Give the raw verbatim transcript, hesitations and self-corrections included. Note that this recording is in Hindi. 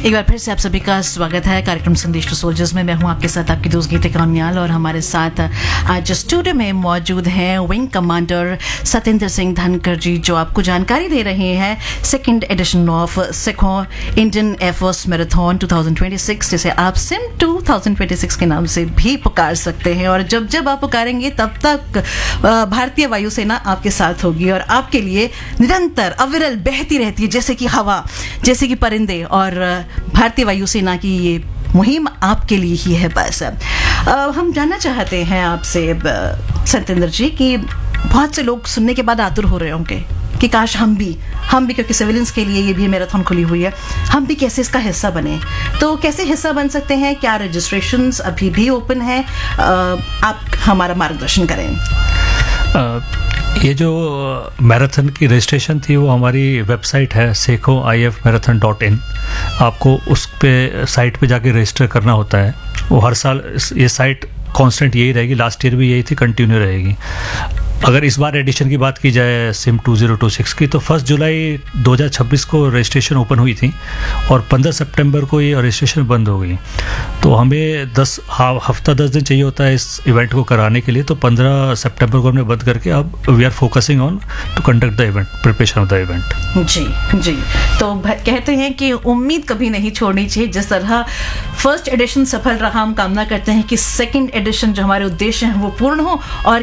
एक बार फिर से आप सभी का स्वागत है कार्यक्रम संदेश टू सोल्जर्स में। मैं हूं आपके साथ आपकी दोस्त गीतिका कामयाल और हमारे साथ आज स्टूडियो में मौजूद हैं विंग कमांडर सतेंद्र सिंह धनकर जी, जो आपको जानकारी दे रहे हैं सेकंड एडिशन ऑफ सिखों इंडियन एयरफोर्स मैराथन दो हज़ार छब्बीस, जिसे आप सिम दो हज़ार छब्बीस के नाम से भी पुकार सकते हैं। और जब जब आप पुकारेंगे तब तक भारतीय वायुसेना आपके साथ होगी और आपके लिए निरंतर अविरल बहती रहती है, जैसे कि हवा, जैसे कि परिंदे। और भारतीय वायुसेना की ये मुहिम आपके लिए ही है। बस अब हम जानना चाहते हैं आपसे सतेंद्र जी कि बहुत से लोग सुनने के बाद आतुर हो रहे होंगे कि काश हम भी हम भी क्योंकि सिविलियंस के लिए ये भी मैराथन खुली हुई है, हम भी कैसे इसका हिस्सा बने। तो कैसे हिस्सा बन सकते हैं? क्या रजिस्ट्रेशंस अभी भी ओपन है? आप हमारा मार्गदर्शन करें। आ, ये जो मैराथन की रजिस्ट्रेशन थी वो हमारी वेबसाइट है Sekhon I F marathon dot in. आपको उस पे साइट पे जाके रजिस्टर करना होता है। वो हर साल ये साइट कांस्टेंट यही रहेगी, लास्ट ईयर भी यही थी, कंटिन्यू रहेगी। अगर इस बार एडिशन की बात की जाए सिम दो हज़ार छब्बीस की, तो फर्स्ट जुलाई दो हज़ार छब्बीस को रजिस्ट्रेशन ओपन हुई थी और पंद्रह सितंबर को ये रजिस्ट्रेशन बंद हो गई। तो हमें दस हफ्ता दस दिन चाहिए होता है इस इवेंट को कराने के लिए। तो पंद्रह सितंबर को हमने बंद करके अब we are focusing on to conduct the event, preparation of the event. जी जी। तो कहते हैं कि उम्मीद कभी नहीं छोड़नी चाहिए। जिस तरह फर्स्ट एडिशन सफल रहा, हम कामना करते हैं कि सेकेंड एडिशन जो हमारे उद्देश्य हैं वो पूर्ण हो और